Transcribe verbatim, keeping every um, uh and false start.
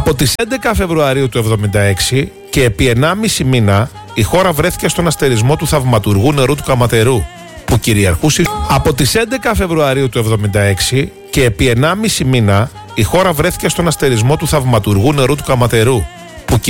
Από τις έντεκα Φεβρουαρίου του εβδομήντα έξι και επί ενάμιση μήνα η χώρα βρέθηκε στον αστερισμό του θαυματουργού νερού του Καματερού που κυριαρχούσε. Από τις έντεκα Φεβρουαρίου του εβδομήντα έξι και επί ενάμιση μήνα η χώρα βρέθηκε στον αστερισμό του θαυματουργού νερού του Καματερού